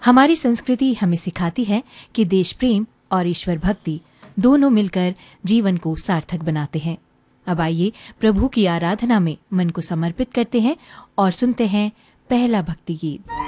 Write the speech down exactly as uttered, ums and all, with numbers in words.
हमारी संस्कृति हमें सिखाती है कि देश प्रेम और ईश्वर भक्ति दोनों मिलकर जीवन को सार्थक बनाते हैं। अब आइए प्रभु की आराधना में मन को समर्पित करते हैं और सुनते हैं पहला भक्ति गीत।